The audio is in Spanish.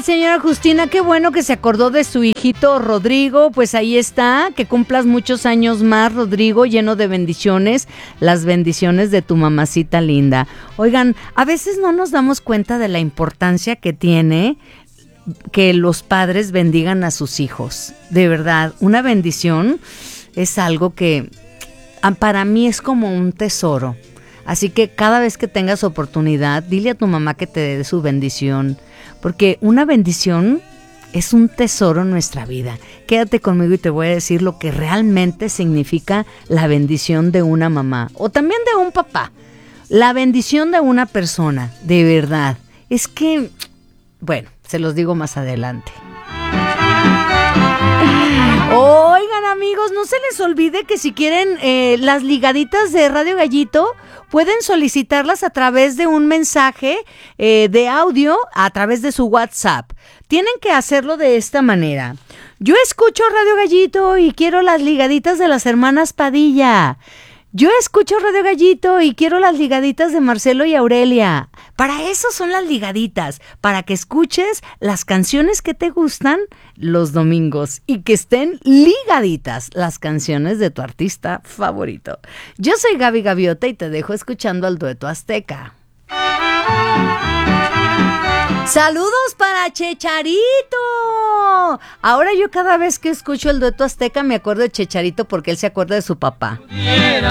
señora Justina, qué bueno que se acordó de su hijito Rodrigo. Pues ahí está, que cumplas muchos años más, Rodrigo, lleno de bendiciones, las bendiciones de tu mamacita linda. Oigan, a veces no nos damos cuenta de la importancia que tiene que los padres bendigan a sus hijos. De verdad, una bendición es algo que para mí es como un tesoro. Así que cada vez que tengas oportunidad, dile a tu mamá que te dé su bendición, porque una bendición es un tesoro en nuestra vida. Quédate conmigo y te voy a decir lo que realmente significa la bendición de una mamá o también de un papá. La bendición de una persona, de verdad, es que, bueno, se los digo más adelante. Oigan, amigos, no se les olvide que si quieren las ligaditas de Radio Gallito, pueden solicitarlas a través de un mensaje de audio a través de su WhatsApp. Tienen que hacerlo de esta manera. Yo escucho Radio Gallito y quiero las ligaditas de las hermanas Padilla. Yo escucho Radio Gallito y quiero las ligaditas de Marcelo y Aurelia. Para eso son las ligaditas, para que escuches las canciones que te gustan los domingos y que estén ligaditas las canciones de tu artista favorito. Yo soy Gaby Gaviota y te dejo escuchando al Dueto Azteca. ¡Saludos para Checharito! Ahora yo cada vez que escucho el Dueto Azteca me acuerdo de Checharito porque él se acuerda de su papá.